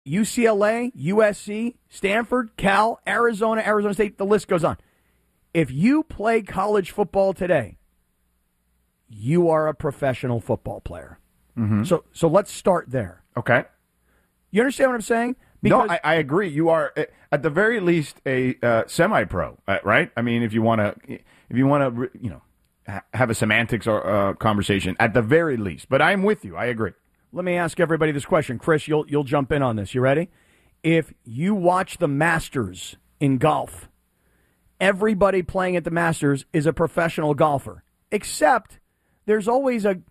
UCLA, USC, Stanford, Cal, Arizona, Arizona State, the list goes on. If you play college football today, you are a professional football player. Mm-hmm. So let's start there. Okay. You understand what I'm saying? Because no, I agree. You are, at the very least, a semi-pro, right? I mean, if you want to, have a semantics or conversation, at the very least. But I'm with you. I agree. Let me ask everybody this question. Chris, you'll jump in on this. You ready? If you watch the Masters in golf, everybody playing at the Masters is a professional golfer, except there's always an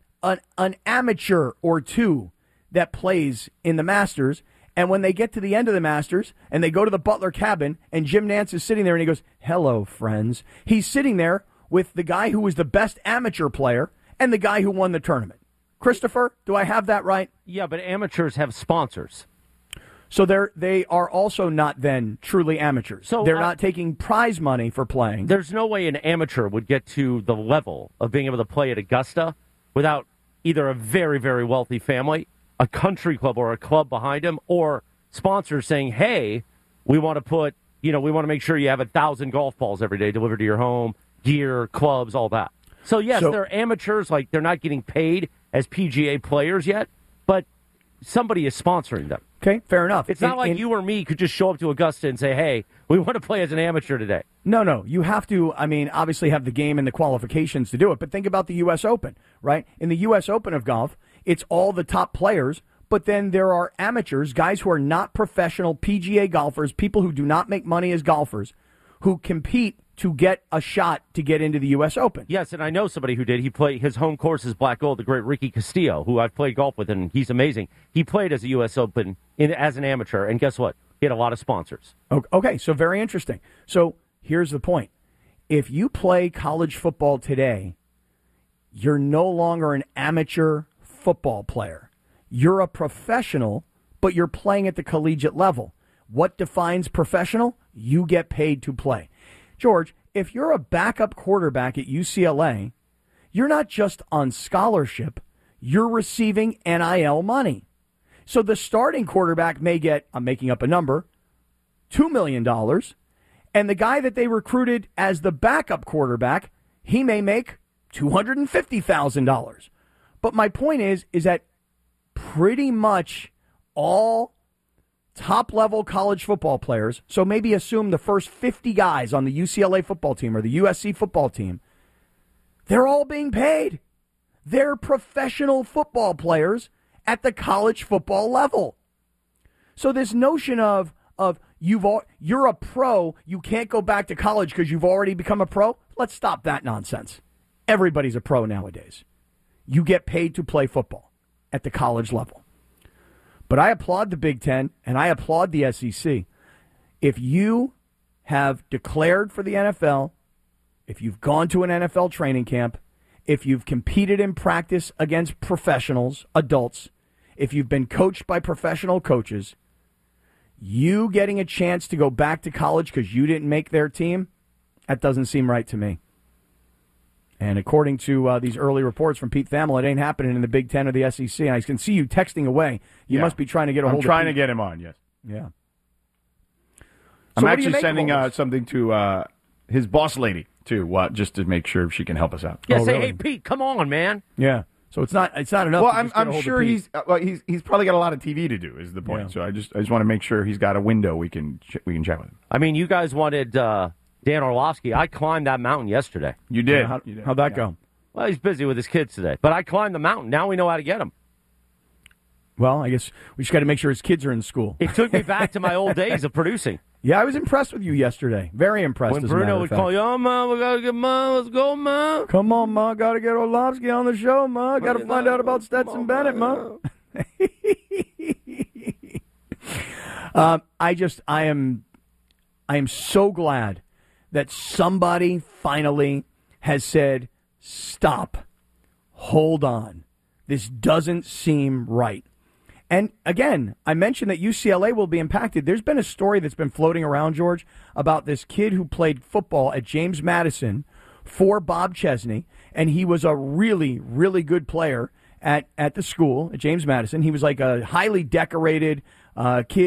amateur or two that plays in the Masters. And when they get to the end of the Masters and they go to the Butler cabin and Jim Nantz is sitting there and he goes, "Hello, friends." He's sitting there with the guy who was the best amateur player and the guy who won the tournament. Christopher, do I have that right? Yeah, but amateurs have sponsors. So they are also not then truly amateurs. So they're not taking prize money for playing. There's no way an amateur would get to the level of being able to play at Augusta without either a very, very wealthy family, a country club or a club behind him, or sponsors saying, "Hey, we want to make sure you have 1,000 golf balls every day delivered to your home, gear, clubs, all that." So yes, they're amateurs, like they're not getting paid as PGA players yet, but somebody is sponsoring them. Okay, fair enough. It's not like you or me could just show up to Augusta and say, "Hey, we want to play as an amateur today." No. You have to, obviously have the game and the qualifications to do it. But think about the U.S. Open, right? In the U.S. Open of golf, it's all the top players, but then there are amateurs, guys who are not professional PGA golfers, people who do not make money as golfers, who compete to get a shot to get into the U.S. Open. Yes, and I know somebody who did. He played, his home course is Black Gold, the great Ricky Castillo, who I've played golf with, and he's amazing. He played as a U.S. Open as an amateur, and guess what? He had a lot of sponsors. Okay, so very interesting. So here's the point. If you play college football today, you're no longer an amateur football player. You're a professional, but you're playing at the collegiate level. What defines professional? You get paid to play. George, if you're a backup quarterback at UCLA, you're not just on scholarship, you're receiving NIL money. So the starting quarterback may get, I'm making up a number, $2 million, and the guy that they recruited as the backup quarterback, he may make $250,000. But my point is that pretty much all top-level college football players, so maybe assume the first 50 guys on the UCLA football team or the USC football team, they're all being paid. They're professional football players at the college football level. So this notion of you're a pro, you can't go back to college because you've already become a pro, let's stop that nonsense. Everybody's a pro nowadays. You get paid to play football at the college level. But I applaud the Big Ten, and I applaud the SEC. If you have declared for the NFL, if you've gone to an NFL training camp, if you've competed in practice against professionals, adults, if you've been coached by professional coaches, you getting a chance to go back to college because you didn't make their team, that doesn't seem right to me. And according to these early reports from Pete Thamel, it ain't happening in the Big Ten or the SEC. And I can see you texting away. You must be trying to get a hold of Pete. I'm trying to get him on, yes. Yeah. I'm actually sending something to his boss lady, too, just to make sure she can help us out. Yeah, hey, Pete, come on, man. Yeah. So it's not enough. Well, I'm sure he's probably got a lot of TV to do, is the point. Yeah. So I just want to make sure he's got a window we can chat with him. I mean, you guys wanted Dan Orlovsky. I climbed that mountain yesterday. You did. Yeah, how'd that go? Well, he's busy with his kids today. But I climbed the mountain. Now we know how to get him. Well, I guess we just got to make sure his kids are in school. It took me back to my old days of producing. Yeah, I was impressed with you yesterday. Very impressed. When Bruno would call you, "Oh, Ma, we got to get Ma. Let's go, Ma. Come on, Ma. Got to get Orlovsky on the show, Ma. Got to find out about Stetson Bennett, Ma." I am so glad that somebody finally has said, stop, hold on. This doesn't seem right. And again, I mentioned that UCLA will be impacted. There's been a story that's been floating around, George, about this kid who played football at James Madison for Bob Chesney, and he was a really, really good player at the school, at James Madison. He was like a highly decorated kid.